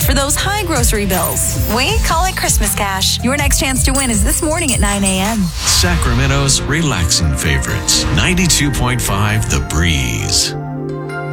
for those high grocery bills. We call it Christmas cash. Your next chance to win is this morning at 9 a.m. Sacramento's relaxing favorites. 92.5 The Breeze.